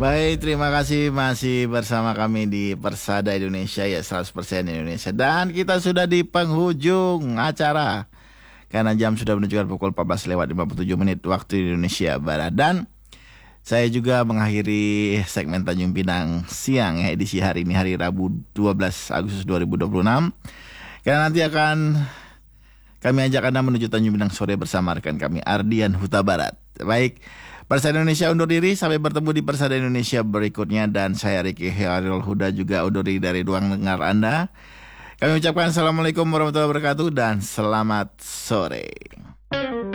Baik, terima kasih masih bersama kami di Persada Indonesia ya 100% Indonesia. Dan kita sudah di penghujung acara. Karena jam sudah menunjukkan pukul 14 lewat 57 menit waktu Indonesia Barat. Dan saya juga mengakhiri segmen Tanjung Pinang siang ya, edisi hari ini hari Rabu 12 Agustus 2026. Karena nanti akan kami ajak Anda menuju Tanjung Pinang sore bersama rekan kami Ardian Huta Barat. Baik, Persada Indonesia undur diri, sampai bertemu di Persada Indonesia berikutnya. Dan saya Ricky Haril Huda juga undur diri dari ruang dengar Anda. Kami ucapkan Assalamualaikum warahmatullahi wabarakatuh dan selamat sore.